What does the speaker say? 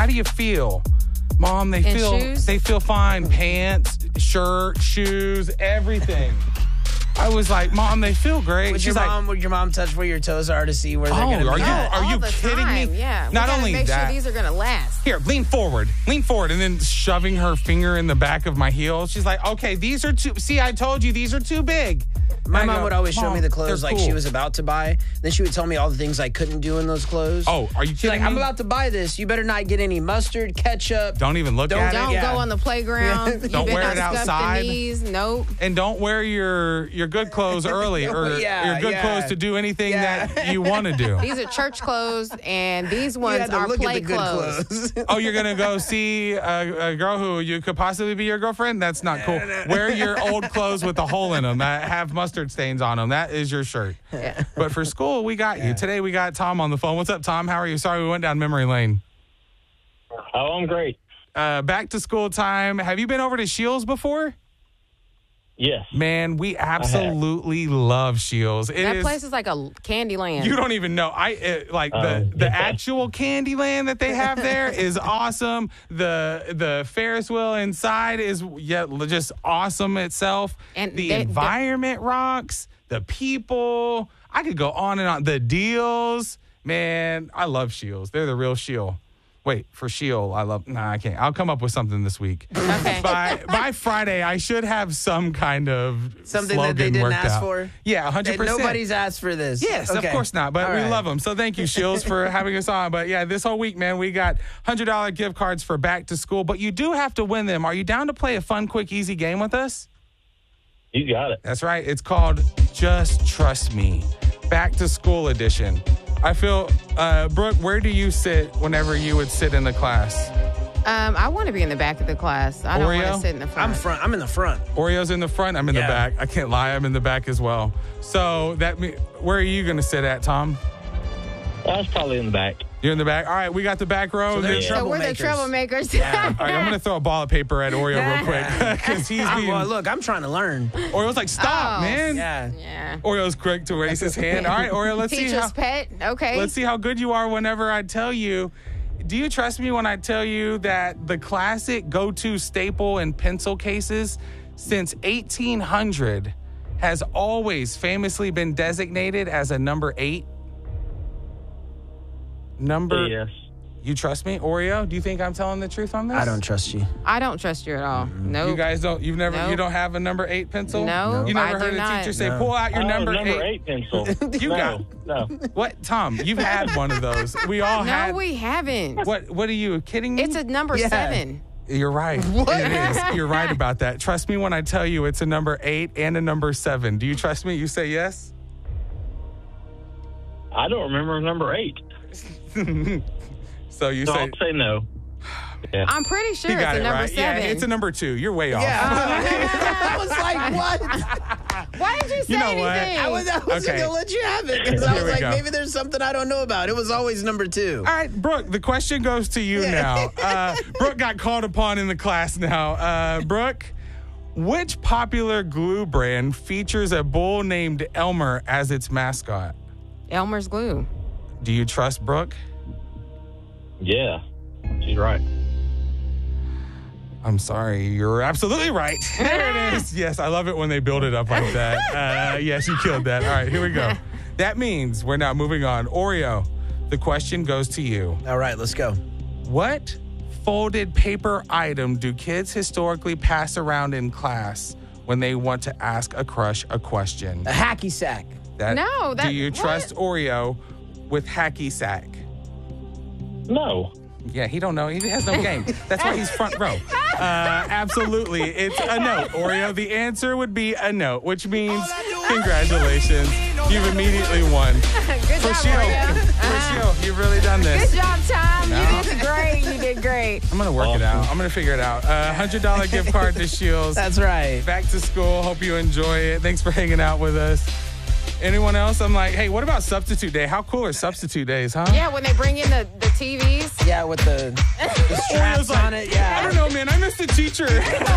how do you feel? Mom, they feel fine. Pants, shirt, shoes, everything. I was like, Mom, they feel great. Would your mom touch where your toes are to see where they're going to be? Are you kidding me? Yeah. Not only make that, sure these are going to last. Here, lean forward, and then shoving her finger in the back of my heel. She's like, okay, these are too. See, I told you these are too big. My mom would always show me the clothes they're like cool. she was about to buy. Then she would tell me all the things I couldn't do in those clothes. Oh, are you She's kidding like, me? I'm about to buy this. You better not get any mustard, ketchup. Don't even look at it. Don't go on the playground. You Don't better wear it not scuff outside. the knees. Nope. And don't wear your good clothes early or your good clothes to do anything that you want to do. These are church clothes, and these ones are look play at the good clothes. Oh, you're going to go see a girl who you could possibly be your girlfriend? That's not cool. Wear your old clothes with a hole in them that have mustard stains on them. That is your shirt. Yeah. But for school, we got you. Today, we got Tom on the phone. What's up, Tom? How are you? Sorry, we went down memory lane. Oh, I'm great. Back to school time. Have you been over to Shields before? Yes. Man, we absolutely love Shields. That place is like a candy land. You don't even know. The actual Candyland that they have there is awesome. The Ferris wheel inside is just awesome itself. And the environment rocks. The people. I could go on and on. The deals. Man, I love Shields. They're the real Shield. Wait, for Shield, I can't. I'll come up with something this week. Okay. By Friday, I should have some kind of something slogan that they didn't worked ask out. for? Yeah, 100%. Nobody's asked for this. Yes, Okay. of course not. But All we right. love them. So thank you, Shields, for having us on. But yeah, this whole week, man, we got $100 gift cards for back to school. But you do have to win them. Are you down to play a fun, quick, easy game with us? You got it. That's right. It's called Just Trust Me. Back to school edition. I feel, Brooke, where do you sit whenever you would sit in the class? I want to be in the back of the class. I don't want Oreo? to sit in the front. I'm in the front. Oreo's in the front. I'm in the back. I can't lie. I'm in the back as well. So where are you going to sit at, Tom? I was probably in the back. You're in the back? All right, we got the back row. So we're the troublemakers. All right, I'm going to throw a ball of paper at Oreo real quick. Because he's being... Well, look, I'm trying to learn. Oreo's like, stop, man. Yeah. Oreo's quick to raise his hand. All right, Oreo, let's see Teacher's pet. Okay. Let's see how good you are whenever I tell you. Do you trust me when I tell you that the classic go-to staple in pencil cases since 1800 has always famously been designated as a number 8? Yes. You trust me, Oreo? Do you think I'm telling the truth on this? I don't trust you. I don't trust you at all. No. You guys don't. You Nope. don't have a number 8 pencil. No, You never I heard do a not. teacher say, "Pull out your number 8." pencil. No. What, Tom? You've had one of those. We all had. No, we haven't. What are you kidding me? It's a number 7. You're right. It is. You're right about that. Trust me when I tell you it's a number 8 and a number 7. Do you trust me? You say yes? I don't remember number 8. So you So say... I'll say no. Yeah. I'm pretty sure You it's got a it number right. 7. Yeah, it's a number 2. You're way off. I was like, what? Why did you say You know what? anything? I was Okay. going to let you have it because I Here was we like, go. maybe there's something I don't know about. It was always number 2. All right, Brooke, the question goes to you now. Brooke got called upon in the class now. Brooke, which popular glue brand features a bull named Elmer as its mascot? Elmer's glue. Do you trust Brooke? Yeah. She's right. I'm sorry. You're absolutely right. There it is. Yes, I love it when they build it up like that. Yes, you killed that. All right, here we go. That means we're now moving on. Oreo, the question goes to you. All right, let's go. What folded paper item do kids historically pass around in class when they want to ask a crush a question? A hacky sack. Do you trust Oreo with hacky sack? No. Yeah, he don't know. He has no game. That's why he's front row. Absolutely. It's a note, Oreo. The answer would be a note, which means congratulations. You've immediately won. Good job, Oreo. For Shield, you've really done this. Good job, Tom. You did great. You did great. I'm going to work it out. I'm going to figure it out. $100 gift card to Shields. That's right. Back to school. Hope you enjoy it. Thanks for hanging out with us. Anyone else? I'm like, hey, what about substitute day? How cool are substitute days, huh? Yeah, when they bring in the TVs. Yeah, with the straps Oreo's like, on it. Yeah. I don't know, man. I missed the teacher.